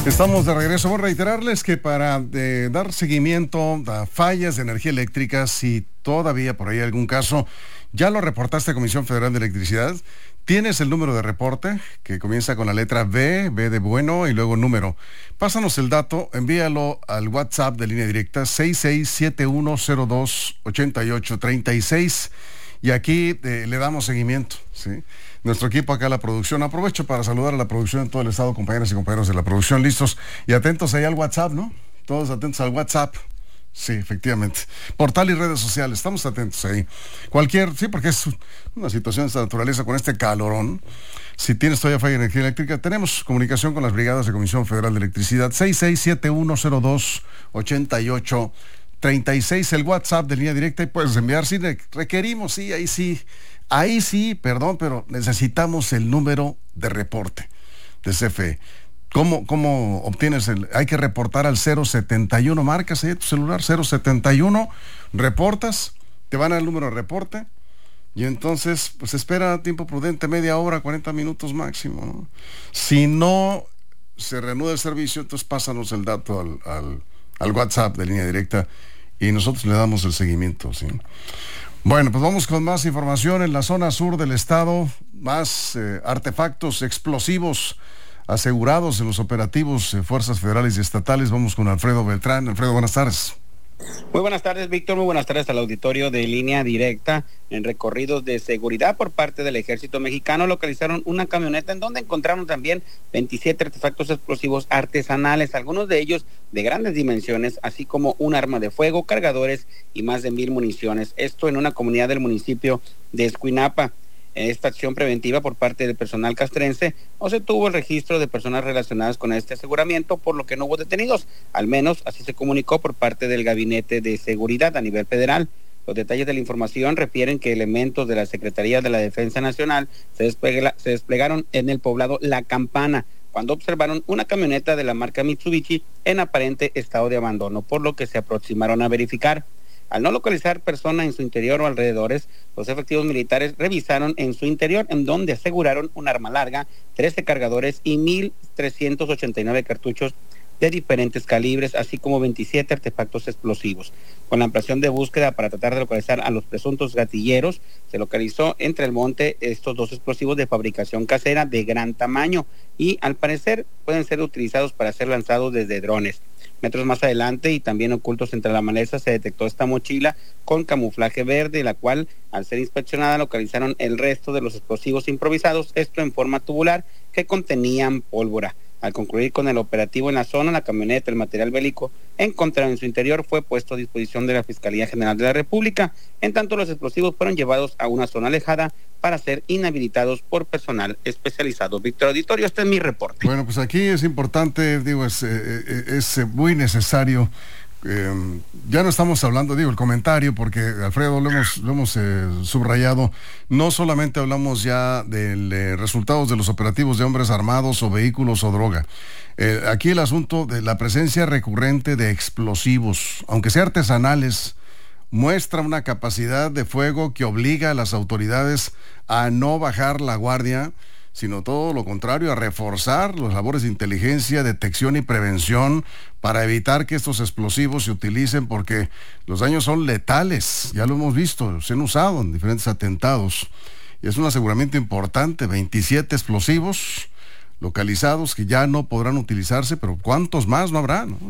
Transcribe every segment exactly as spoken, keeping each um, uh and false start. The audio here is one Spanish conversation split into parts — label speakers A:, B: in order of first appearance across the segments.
A: Estamos de regreso. Voy a reiterarles que para eh, dar seguimiento a fallas de energía eléctrica, si todavía por ahí hay algún caso, ya lo reportaste a Comisión Federal de Electricidad, tienes el número de reporte que comienza con la letra B, B de bueno y luego número. Pásanos el dato, envíalo al WhatsApp de línea directa seis seis siete uno cero dos ocho ocho tres seis y aquí eh, le damos seguimiento, ¿sí? Nuestro equipo acá, la producción. Aprovecho para saludar a la producción en todo el estado, compañeras y compañeros de la producción, listos y atentos ahí al WhatsApp, ¿no? Todos atentos al WhatsApp. Sí, efectivamente. Portal y redes sociales, estamos atentos ahí. Cualquier, sí, porque es una situación de esta naturaleza con este calorón. Si tienes todavía falla de energía eléctrica, tenemos comunicación con las brigadas de Comisión Federal de Electricidad. seis seis siete uno cero dos ocho ocho tres seis, el WhatsApp de línea directa, y puedes enviar, sí, requerimos, sí, ahí sí. Ahí sí, perdón, pero necesitamos el número de reporte de C F E. ¿Cómo, cómo obtienes el...? Hay que reportar al cero setenta y uno, marcas ahí tu celular, cero setenta y uno, reportas, te van al número de reporte, y entonces, pues espera tiempo prudente, media hora, cuarenta minutos máximo, ¿no? Si no se reanuda el servicio, entonces pásanos el dato al, al, al WhatsApp de línea directa, y nosotros le damos el seguimiento, ¿sí? Bueno, pues vamos con más información. En la zona sur del estado, más eh, artefactos explosivos asegurados en los operativos de fuerzas federales y estatales. Vamos con Alfredo Beltrán. Alfredo, buenas tardes.
B: Muy buenas tardes, Víctor. Muy buenas tardes al auditorio de Línea Directa. En recorridos de seguridad por parte del Ejército Mexicano localizaron una camioneta en donde encontraron también veintisiete artefactos explosivos artesanales, algunos de ellos de grandes dimensiones, así como un arma de fuego, cargadores y más de mil municiones. Esto en una comunidad del municipio de Escuinapa. En esta acción preventiva por parte del personal castrense no se tuvo el registro de personas relacionadas con este aseguramiento, por lo que no hubo detenidos. Al menos así se comunicó por parte del Gabinete de Seguridad a nivel federal. Los detalles de la información refieren que elementos de la Secretaría de la Defensa Nacional se, desplega, se desplegaron en el poblado La Campana cuando observaron una camioneta de la marca Mitsubishi en aparente estado de abandono, por lo que se aproximaron a verificar. Al no localizar persona en su interior o alrededores, los efectivos militares revisaron en su interior, en donde aseguraron un arma larga, trece cargadores y mil trescientos ochenta y nueve cartuchos de diferentes calibres, así como veintisiete artefactos explosivos. Con la ampliación de búsqueda para tratar de localizar a los presuntos gatilleros, se localizó entre el monte estos dos explosivos de fabricación casera de gran tamaño y, al parecer, pueden ser utilizados para ser lanzados desde drones. Metros más adelante y también ocultos entre la maleza se detectó esta mochila con camuflaje verde, la cual, al ser inspeccionada, localizaron el resto de los explosivos improvisados, esto en forma tubular, que contenían pólvora. Al concluir con el operativo en la zona, la camioneta, el material bélico encontrado en su interior fue puesto a disposición de la Fiscalía General de la República. En tanto, los explosivos fueron llevados a una zona alejada para ser inhabilitados por personal especializado. Víctor Auditorio, este es mi reporte.
A: Bueno, pues aquí es importante, digo, es, eh, es muy necesario. Eh, ya no estamos hablando, digo, el comentario, porque Alfredo lo hemos, lo hemos eh, subrayado, no solamente hablamos ya de eh, resultados de los operativos de hombres armados o vehículos o droga. Eh, aquí el asunto de la presencia recurrente de explosivos, aunque sea artesanales, muestra una capacidad de fuego que obliga a las autoridades a no bajar la guardia, sino todo lo contrario, a reforzar las labores de inteligencia, detección y prevención para evitar que estos explosivos se utilicen, porque los daños son letales, ya lo hemos visto, se han usado en diferentes atentados, y es un aseguramiento importante, veintisiete explosivos localizados que ya no podrán utilizarse, pero ¿cuántos más no habrá, no?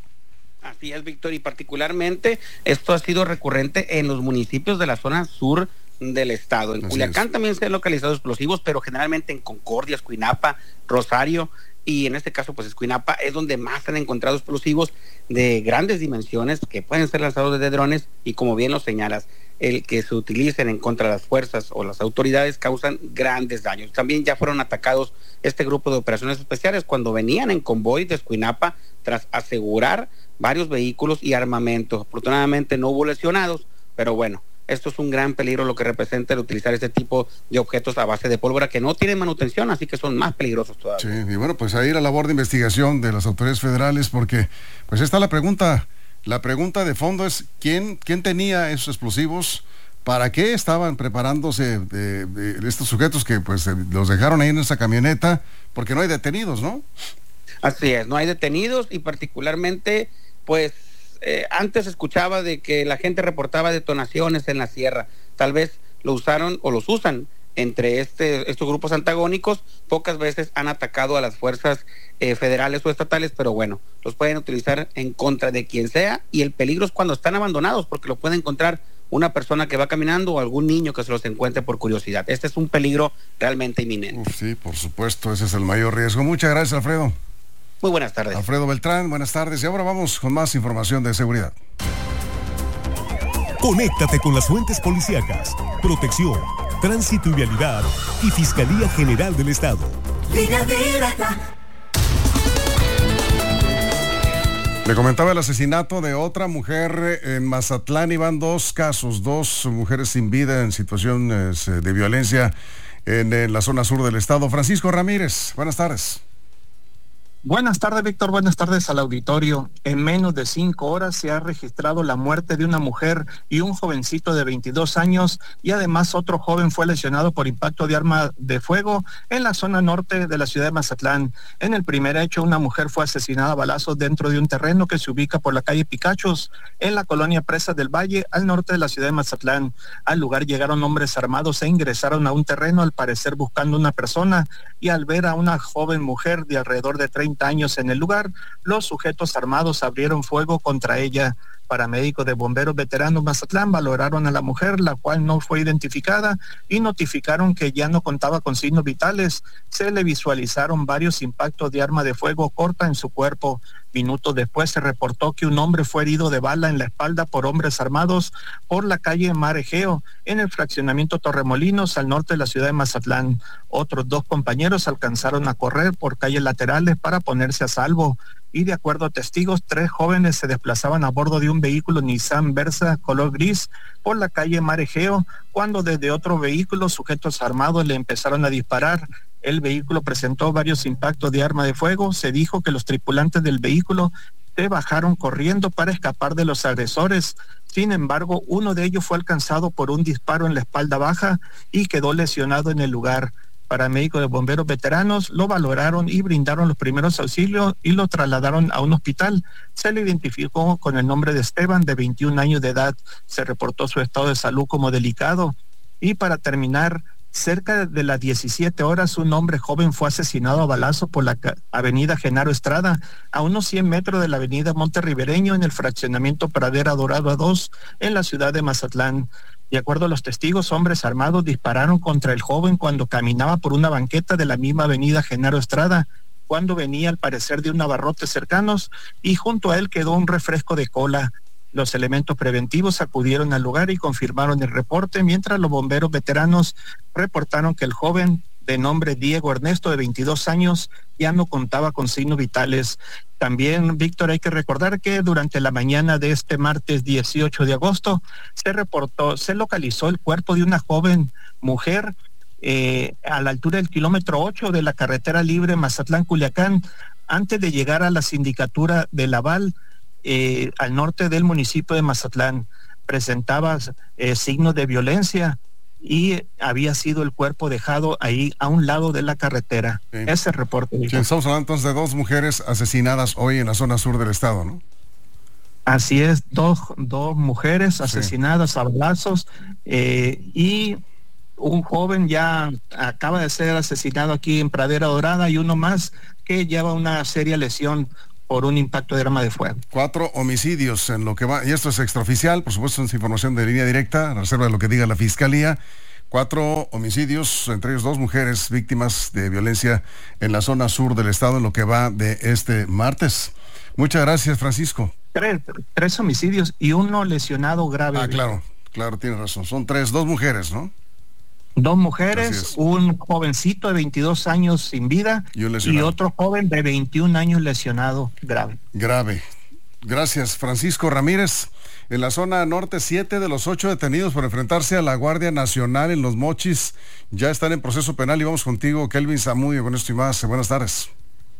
B: Así es, Víctor, y particularmente esto ha sido recurrente en los municipios de la zona sur del estado. En Así Culiacán es. También se han localizado explosivos, pero generalmente en Concordia, Escuinapa, Rosario, y en este caso pues Escuinapa es donde más se han encontrado explosivos de grandes dimensiones que pueden ser lanzados desde drones, y como bien lo señalas, el que se utilicen en contra de las fuerzas o las autoridades causan grandes daños. También ya fueron atacados este grupo de operaciones especiales cuando venían en convoy de Escuinapa tras asegurar varios vehículos y armamento. Afortunadamente no hubo lesionados, pero bueno, esto es un gran peligro lo que representa el utilizar este tipo de objetos a base de pólvora que no tienen manutención, así que son más peligrosos todavía.
A: Sí, y bueno, pues ahí la labor de investigación de las autoridades federales, porque pues está la pregunta, la pregunta de fondo es ¿quién, quién tenía esos explosivos? ¿Para qué estaban preparándose de, de, de estos sujetos que pues los dejaron ahí en esa camioneta? Porque no hay detenidos, ¿no?
B: Así es, no hay detenidos y particularmente, pues, eh, antes escuchaba de que la gente reportaba detonaciones en la sierra. Tal vez lo usaron o los usan entre este, estos grupos antagónicos. Pocas veces han atacado a las fuerzas eh, federales o estatales, pero bueno, los pueden utilizar en contra de quien sea, y el peligro es cuando están abandonados, porque lo puede encontrar una persona que va caminando o algún niño que se los encuentre por curiosidad. Este es un peligro realmente inminente.
A: Uf, sí, por supuesto, ese es el mayor riesgo. Muchas gracias, Alfredo.
B: Muy buenas tardes.
A: Alfredo Beltrán, buenas tardes. Y ahora vamos con más información de seguridad.
C: Conéctate con las fuentes policíacas, protección, tránsito y vialidad y Fiscalía General del Estado. Línea directa.
A: Le comentaba el asesinato de otra mujer en Mazatlán. Iban dos casos, dos mujeres sin vida en situaciones de violencia en, en la zona sur del estado. Francisco Ramírez, buenas tardes.
D: Buenas tardes, Víctor. Buenas tardes al auditorio. En menos de cinco horas se ha registrado la muerte de una mujer y un jovencito de veintidós años, y además otro joven fue lesionado por impacto de arma de fuego en la zona norte de la ciudad de Mazatlán. En el primer hecho, una mujer fue asesinada a balazos dentro de un terreno que se ubica por la calle Picachos, en la colonia Presas del Valle, al norte de la ciudad de Mazatlán. Al lugar llegaron hombres armados e ingresaron a un terreno, al parecer buscando una persona, y al ver a una joven mujer de alrededor de treinta años en el lugar, los sujetos armados abrieron fuego contra ella. Paramédicos de Bomberos Veteranos Mazatlán valoraron a la mujer, la cual no fue identificada, y notificaron que ya no contaba con signos vitales. Se le visualizaron varios impactos de arma de fuego corta en su cuerpo. Minutos después se reportó que un hombre fue herido de bala en la espalda por hombres armados por la calle Mar Egeo, en el fraccionamiento Torremolinos, al norte de la ciudad de Mazatlán. Otros dos compañeros alcanzaron a correr por calles laterales para ponerse a salvo, y de acuerdo a testigos, tres jóvenes se desplazaban a bordo de un vehículo Nissan Versa color gris por la calle Mar Egeo, cuando desde otro vehículo sujetos armados le empezaron a disparar. El vehículo presentó varios impactos de arma de fuego. Se dijo que los tripulantes del vehículo se bajaron corriendo para escapar de los agresores. Sin embargo, uno de ellos fue alcanzado por un disparo en la espalda baja y quedó lesionado en el lugar. Paramédicos de Bomberos Veteranos lo valoraron y brindaron los primeros auxilios y lo trasladaron a un hospital. Se le identificó con el nombre de Esteban, de veintiún años de edad. Se reportó su estado de salud como delicado. Y para terminar, cerca de las diecisiete horas, un hombre joven fue asesinado a balazo por la avenida Genaro Estrada, a unos cien metros de la avenida Monte Ribereño, en el fraccionamiento Pradera Dorado a dos, en la ciudad de Mazatlán. De acuerdo a los testigos, hombres armados dispararon contra el joven cuando caminaba por una banqueta de la misma avenida Genaro Estrada, cuando venía al parecer de un abarrote cercanos, y junto a él quedó un refresco de cola. Los elementos preventivos acudieron al lugar y confirmaron el reporte, mientras los bomberos veteranos reportaron que el joven, de nombre Diego Ernesto, de veintidós años, ya no contaba con signos vitales. También, Víctor, hay que recordar que durante la mañana de este martes dieciocho de agosto se reportó, se localizó el cuerpo de una joven mujer eh, a la altura del kilómetro ocho de la carretera libre Mazatlán-Culiacán, antes de llegar a la sindicatura de Laval, eh, al norte del municipio de Mazatlán. Presentaba eh, signos de violencia y había sido el cuerpo dejado ahí a un lado de la carretera. Sí. Ese reporte.
A: Sí, estamos hablando entonces de dos mujeres asesinadas hoy en la zona sur del estado, ¿no?
D: Así es, dos, dos mujeres asesinadas sí. a balazos, eh, y un joven ya acaba de ser asesinado aquí en Pradera Dorada, y uno más que lleva una seria lesión por un impacto de arma de fuego.
A: Cuatro homicidios en lo que va, y esto es extraoficial, por supuesto es información de línea directa, a reserva de lo que diga la Fiscalía. Cuatro homicidios, entre ellos dos mujeres víctimas de violencia en la zona sur del estado en lo que va de este martes. Muchas gracias, Francisco.
D: Tres, tres homicidios y uno lesionado grave.
A: Ah, claro, claro, tienes razón. Son tres, dos mujeres, ¿no?
D: Dos mujeres, un jovencito de veintidós años sin vida y, y otro joven de veintiún años lesionado grave.
A: Grave. Gracias, Francisco Ramírez. En la zona norte, siete de los ocho detenidos por enfrentarse a la Guardia Nacional en Los Mochis ya están en proceso penal, y vamos contigo, Kelvin Zamudio, con esto y más. Buenas tardes.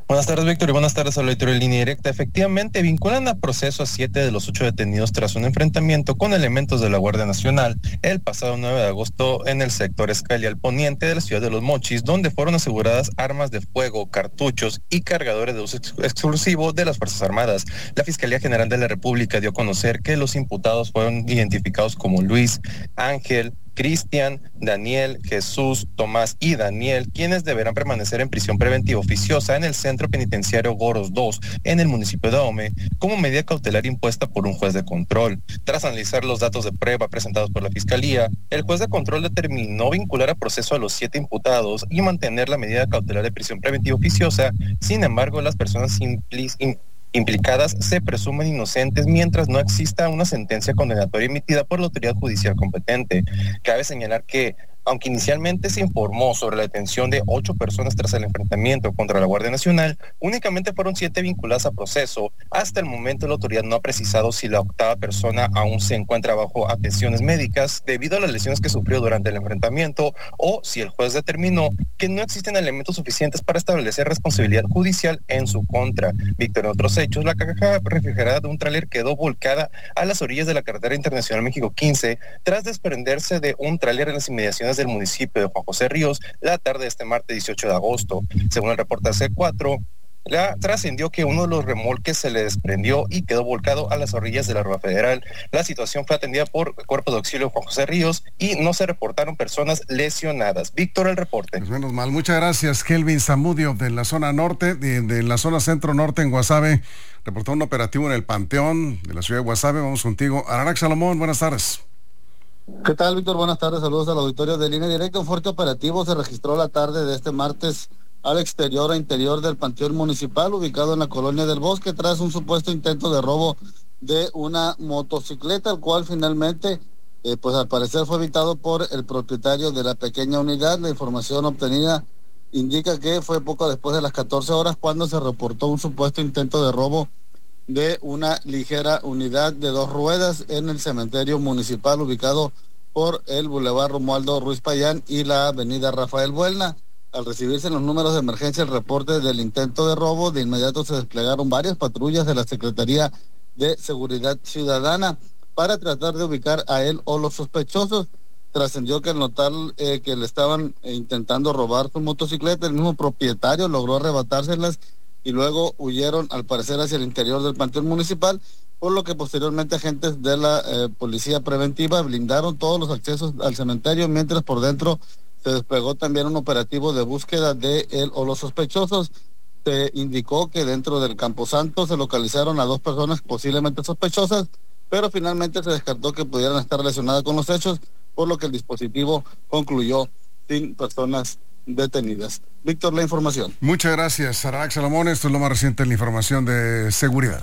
E: Buenas tardes, Víctor, y buenas tardes al auditorio de Línea Directa. Efectivamente, vinculan a proceso a siete de los ocho detenidos tras un enfrentamiento con elementos de la Guardia Nacional el pasado nueve de agosto en el sector Escali al poniente de la ciudad de Los Mochis, donde fueron aseguradas armas de fuego, cartuchos y cargadores de uso ex- exclusivo de las Fuerzas Armadas. La Fiscalía General de la República dio a conocer que los imputados fueron identificados como Luis, Ángel, Cristian, Daniel, Jesús, Tomás y Daniel, quienes deberán permanecer en prisión preventiva oficiosa en el Centro Penitenciario Goros dos, en el municipio de Ahome, como medida cautelar impuesta por un juez de control. Tras analizar los datos de prueba presentados por la Fiscalía, el juez de control determinó vincular a proceso a los siete imputados y mantener la medida cautelar de prisión preventiva oficiosa. Sin embargo, las personas implis, im, implicadas se presumen inocentes mientras no exista una sentencia condenatoria emitida por la autoridad judicial competente. Cabe señalar que, aunque inicialmente se informó sobre la detención de ocho personas tras el enfrentamiento contra la Guardia Nacional, únicamente fueron siete vinculadas a proceso. Hasta el momento la autoridad no ha precisado si la octava persona aún se encuentra bajo atenciones médicas debido a las lesiones que sufrió durante el enfrentamiento, o si el juez determinó que no existen elementos suficientes para establecer responsabilidad judicial en su contra. Víctor, en otros hechos, la caja refrigerada de un tráiler quedó volcada a las orillas de la carretera internacional México quince tras desprenderse de un tráiler en las inmediaciones del municipio de Juan José Ríos la tarde de este martes dieciocho de agosto. Según el reporte C cuatro, la trascendió que uno de los remolques se le desprendió y quedó volcado a las orillas de la Ruta Federal. La situación fue atendida por el Cuerpo de Auxilio Juan José Ríos y no se reportaron personas lesionadas. Víctor, el reporte.
A: Pues menos mal. Muchas gracias, Kelvin Zamudio, de la zona norte, de, de la zona centro-norte en Guasave. Reportó un operativo en el Panteón de la ciudad de Guasave. Vamos contigo. Ararax Salomón, buenas tardes.
F: ¿Qué tal, Víctor? Buenas tardes, saludos al auditorio de Línea Directa. Un fuerte operativo se registró la tarde de este martes al exterior e interior del Panteón Municipal, ubicado en la Colonia del Bosque, tras un supuesto intento de robo de una motocicleta, el cual finalmente, eh, pues al parecer fue evitado por el propietario de la pequeña unidad. La información obtenida indica que fue poco después de las catorce horas cuando se reportó un supuesto intento de robo de una ligera unidad de dos ruedas en el cementerio municipal ubicado por el Boulevard Romualdo Ruiz Payán y la avenida Rafael Buelna. Al recibirse los números de emergencia el reporte del intento de robo, de inmediato se desplegaron varias patrullas de la Secretaría de Seguridad Ciudadana para tratar de ubicar a él o los sospechosos. Trascendió que al notar eh, que le estaban eh, intentando robar su motocicleta, el mismo propietario logró arrebatárselas y luego huyeron al parecer hacia el interior del Panteón Municipal, por lo que posteriormente agentes de la eh, Policía Preventiva blindaron todos los accesos al cementerio, mientras por dentro se desplegó también un operativo de búsqueda de él o los sospechosos. Se indicó que dentro del Camposanto se localizaron a dos personas posiblemente sospechosas, pero finalmente se descartó que pudieran estar relacionadas con los hechos, por lo que el dispositivo concluyó sin personas detenidas. Víctor, la información.
A: Muchas gracias, Ararax Salomón. Esto es lo más reciente en la información de seguridad.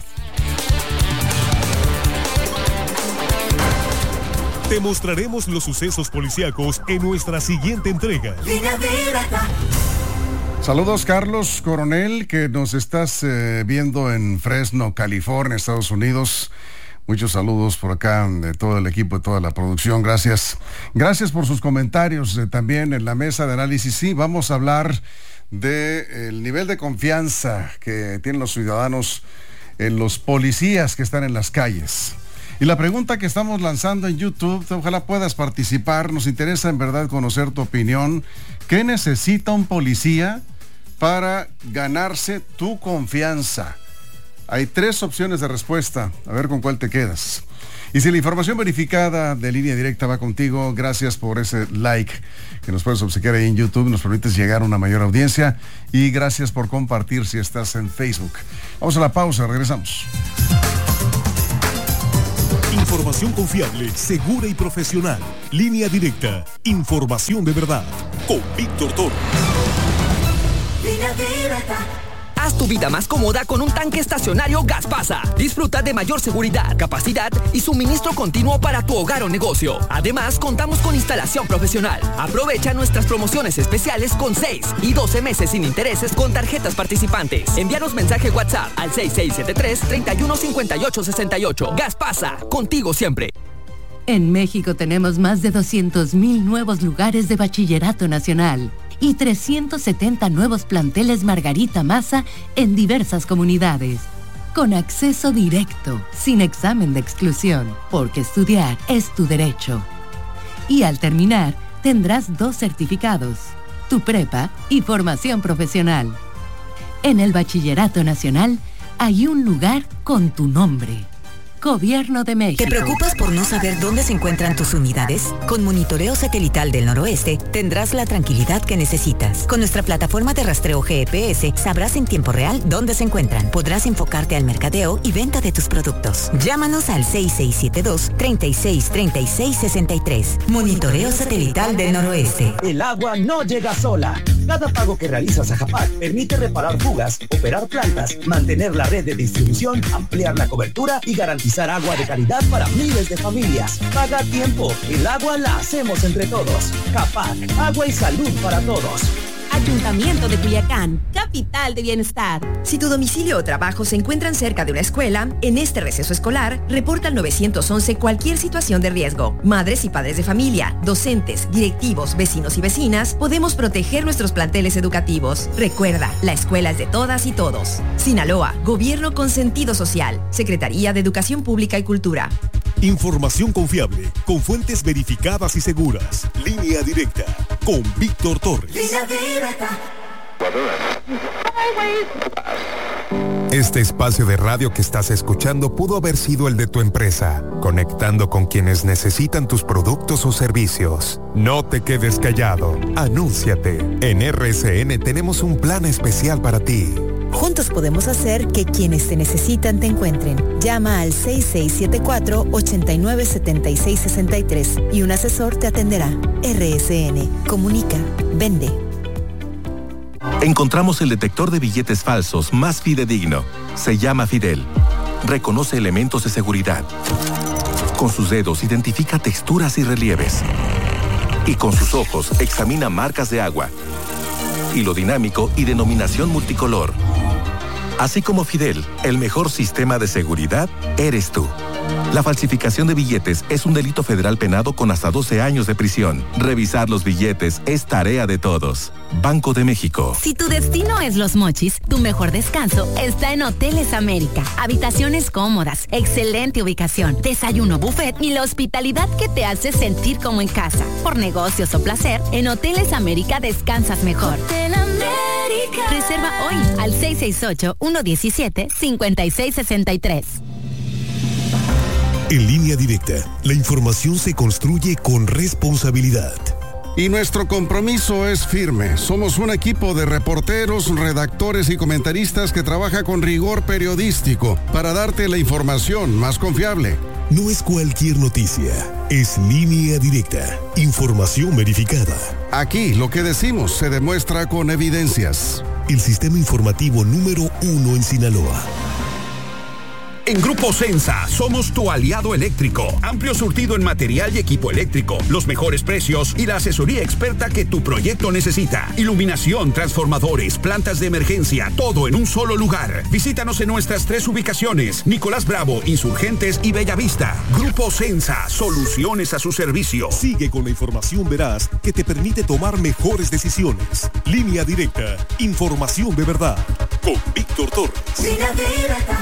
C: Te mostraremos los sucesos policíacos en nuestra siguiente entrega.
A: Saludos, Carlos Coronel, que nos estás eh, viendo en Fresno, California, Estados Unidos. Muchos saludos por acá de todo el equipo, de toda la producción. Gracias. Gracias por sus comentarios eh, también en la mesa de análisis. Sí, vamos a hablar del nivel de confianza que tienen los ciudadanos en los policías que están en las calles. Y la pregunta que estamos lanzando en YouTube, ojalá puedas participar. Nos interesa en verdad conocer tu opinión. ¿Qué necesita un policía para ganarse tu confianza? Hay tres opciones de respuesta, a ver con cuál te quedas. Y si la información verificada de Línea Directa va contigo, gracias por ese like que nos puedes obsequiar ahí en YouTube, nos permites llegar a una mayor audiencia, y gracias por compartir si estás en Facebook. Vamos a la pausa, regresamos.
C: Información confiable, segura y profesional. Línea Directa, información de verdad, con Víctor Toro.
G: Línea Directa. Haz tu vida más cómoda con un tanque estacionario Gaspasa. Disfruta de mayor seguridad, capacidad y suministro continuo para tu hogar o negocio. Además, contamos con instalación profesional. Aprovecha nuestras promociones especiales con seis y doce meses sin intereses con tarjetas participantes. Envíanos mensaje WhatsApp al seis seis siete tres, tres uno cinco ocho seis ocho. Gaspasa, contigo siempre.
H: En México tenemos más de doscientos mil nuevos lugares de bachillerato nacional y trescientos setenta nuevos planteles Margarita Massa en diversas comunidades. Con acceso directo, sin examen de exclusión, porque estudiar es tu derecho. Y al terminar, tendrás dos certificados, tu prepa y formación profesional. En el Bachillerato Nacional hay un lugar con tu nombre. Gobierno de México.
I: ¿Te preocupas por no saber dónde se encuentran tus unidades? Con Monitoreo Satelital del Noroeste tendrás la tranquilidad que necesitas. Con nuestra plataforma de rastreo G P S sabrás en tiempo real dónde se encuentran. Podrás enfocarte al mercadeo y venta de tus productos. Llámanos al seis seis siete dos, treinta y seis, treinta y seis, sesenta y tres. Monitoreo Satelital del Noroeste.
J: El agua no llega sola. Cada pago que realizas a Japac permite reparar fugas, operar plantas, mantener la red de distribución, ampliar la cobertura y garantizar agua de calidad para miles de familias. Paga a tiempo. El agua la hacemos entre todos. Japac, agua y salud para todos.
K: Ayuntamiento de Culiacán, capital de bienestar.
L: Si tu domicilio o trabajo se encuentran cerca de una escuela, en este receso escolar, reporta al nueve once cualquier situación de riesgo. Madres y padres de familia, docentes, directivos, vecinos y vecinas, podemos proteger nuestros planteles educativos. Recuerda, la escuela es de todas y todos. Sinaloa, Gobierno con sentido social. Secretaría de Educación Pública y Cultura.
C: Información confiable, con fuentes verificadas y seguras. Línea Directa, con Víctor Torres. Línea Directa.
M: Este espacio de radio que estás escuchando pudo haber sido el de tu empresa, conectando con quienes necesitan tus productos o servicios. No te quedes callado, anúnciate. En R S N tenemos un plan especial para ti.
N: Juntos podemos hacer que quienes te necesitan te encuentren. Llama al seis seis siete cuatro, ocho nueve siete seis seis tres y un asesor te atenderá. R S N. Comunica. Vende.
O: Encontramos el detector de billetes falsos más fidedigno. Se llama Fidel. Reconoce elementos de seguridad. Con sus dedos identifica texturas y relieves. Y con sus ojos examina marcas de agua, hilo dinámico y denominación multicolor. Así como Fidel, el mejor sistema de seguridad eres tú. La falsificación de billetes es un delito federal penado con hasta doce años de prisión. Revisar los billetes es tarea de todos. Banco de México.
P: Si tu destino es Los Mochis, tu mejor descanso está en Hoteles América. Habitaciones cómodas, excelente ubicación, desayuno buffet y la hospitalidad que te hace sentir como en casa. Por negocios o placer, en Hoteles América descansas mejor. Hotel América. Reserva hoy al seis seis ocho, uno uno siete, cinco seis seis tres.
C: En Línea Directa, la información se construye con responsabilidad.
A: Y nuestro compromiso es firme. Somos un equipo de reporteros, redactores y comentaristas que trabaja con rigor periodístico para darte la información más confiable.
C: No es cualquier noticia, es Línea Directa, información verificada.
A: Aquí lo que decimos se demuestra con evidencias.
C: El sistema informativo número uno en Sinaloa.
Q: En Grupo Sensa somos tu aliado eléctrico. Amplio surtido en material y equipo eléctrico, los mejores precios y la asesoría experta que tu proyecto necesita. Iluminación, transformadores, plantas de emergencia, todo en un solo lugar. Visítanos en nuestras tres ubicaciones: Nicolás Bravo, Insurgentes y Bellavista. Grupo Sensa, soluciones a su servicio.
C: Sigue con la información veraz que te permite tomar mejores decisiones. Línea Directa, información de verdad. Con Víctor Torres. Línea Directa.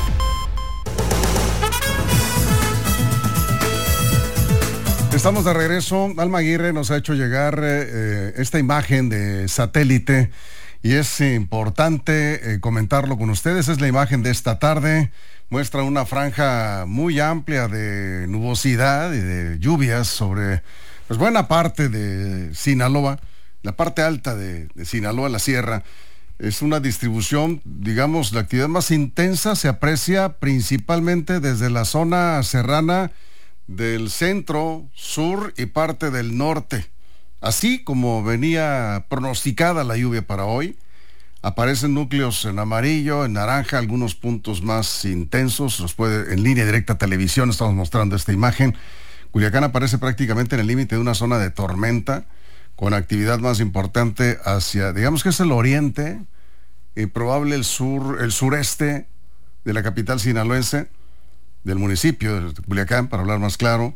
A: Estamos de regreso. Alma Aguirre nos ha hecho llegar eh, esta imagen de satélite y es importante eh, comentarlo con ustedes. Es la imagen de esta tarde. Muestra una franja muy amplia de nubosidad y de lluvias sobre pues, buena parte de Sinaloa, la parte alta de, de Sinaloa, la sierra. Es una distribución, digamos, la actividad más intensa se aprecia principalmente desde la zona serrana del centro, sur y parte del norte. Así como venía pronosticada la lluvia para hoy, aparecen núcleos en amarillo, en naranja, algunos puntos más intensos. Los puede, en Línea Directa Televisión estamos mostrando esta imagen. Culiacán aparece prácticamente en el límite de una zona de tormenta, con actividad más importante hacia, digamos que es el oriente, y probable el sur, el sureste de la capital sinaloense, del municipio de Culiacán, para hablar más claro.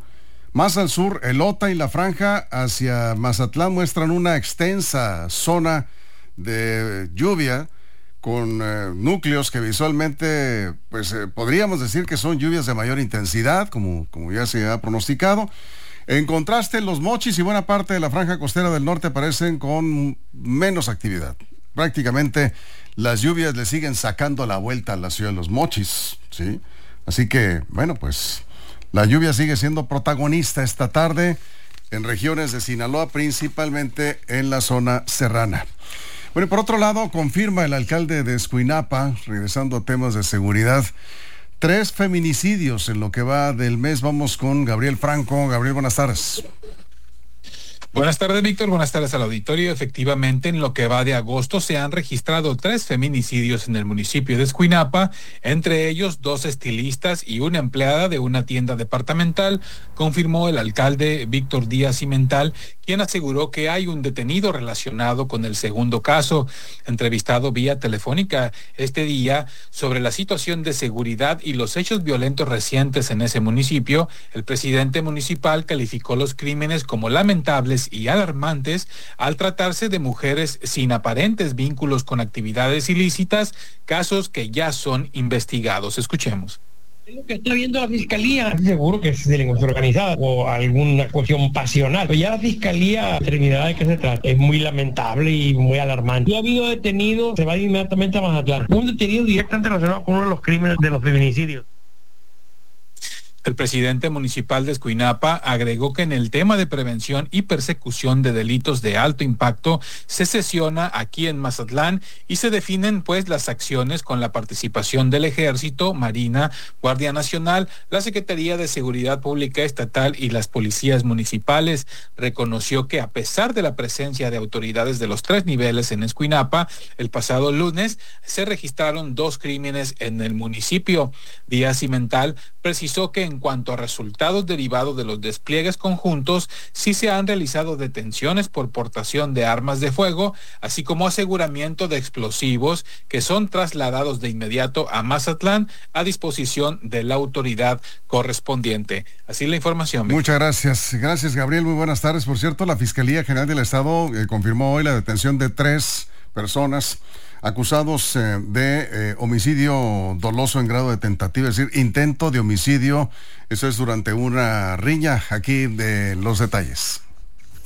A: Más al sur, Elota y La Franja hacia Mazatlán muestran una extensa zona de lluvia con eh, núcleos que visualmente, pues eh, podríamos decir que son lluvias de mayor intensidad, como, como ya se ha pronosticado. En contraste, Los Mochis y buena parte de la franja costera del norte aparecen con menos actividad. Prácticamente las lluvias le siguen sacando la vuelta a la ciudad de Los Mochis, ¿sí? Así que, bueno, pues la lluvia sigue siendo protagonista esta tarde en regiones de Sinaloa, principalmente en la zona serrana. Bueno, y por otro lado, confirma el alcalde de Escuinapa, regresando a temas de seguridad, tres feminicidios en lo que va del mes. Vamos con Gabriel Franco. Gabriel, buenas tardes.
R: Buenas tardes, Víctor. Buenas tardes al auditorio. Efectivamente, en lo que va de agosto se han registrado tres feminicidios en el municipio de Escuinapa, entre ellos dos estilistas y una empleada de una tienda departamental, confirmó el alcalde Víctor Díaz Cimental, quien aseguró que hay un detenido relacionado con el segundo caso. Entrevistado vía telefónica este día sobre la situación de seguridad y los hechos violentos recientes en ese municipio, el presidente municipal calificó los crímenes como lamentables y alarmantes al tratarse de mujeres sin aparentes vínculos con actividades ilícitas, casos que ya son investigados. Escuchemos.
S: Es lo que está viendo la fiscalía. Seguro que es delincuencia organizada o alguna cuestión pasional. Pero ya la fiscalía determinará de qué se trata. Es muy lamentable y muy alarmante. Ya ha habido detenido, se va inmediatamente a Mazatlán. Un detenido directamente relacionado con uno de los crímenes de los feminicidios.
R: El presidente municipal de Escuinapa agregó que en el tema de prevención y persecución de delitos de alto impacto se sesiona aquí en Mazatlán y se definen pues las acciones con la participación del Ejército, Marina, Guardia Nacional, la Secretaría de Seguridad Pública Estatal y las policías municipales. Reconoció que a pesar de la presencia de autoridades de los tres niveles en Escuinapa, el pasado lunes se registraron dos crímenes en el municipio. Díaz Cimental precisó que en cuanto a resultados derivados de los despliegues conjuntos, sí se han realizado detenciones por portación de armas de fuego, así como aseguramiento de explosivos que son trasladados de inmediato a Mazatlán a disposición de la autoridad correspondiente. Así la información.
A: Muchas gracias. Gracias, Gabriel. Muy buenas tardes. Por cierto, la Fiscalía General del Estado eh, confirmó hoy la detención de tres personas acusados eh, de eh, homicidio doloso en grado de tentativa, es decir, intento de homicidio. Eso es durante una riña. Aquí de los detalles.